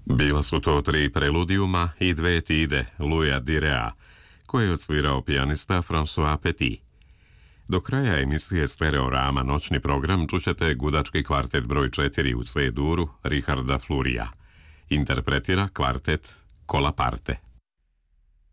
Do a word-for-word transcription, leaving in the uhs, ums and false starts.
Bila su to tri preludijuma i dve tide Louisa Direa, koje je odsvirao pijanista François Petit. Do kraja emisije Stereorama noćni program čućete gudački kvartet broj četiri u C-duru Richarda Flurija. Interpretira kvartet Colaparte.